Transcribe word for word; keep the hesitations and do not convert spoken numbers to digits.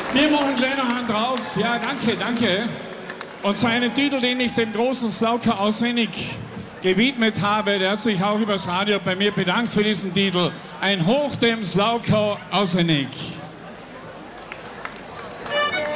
Wir machen gleich noch einen drauf. Ja, danke, danke. Und zwar einen Titel, den ich dem großen Slaughter auswendig gewidmet habe. Der hat sich auch übers Radio bei mir bedankt für diesen Titel. Ein Hoch dem Slaughter auswendig.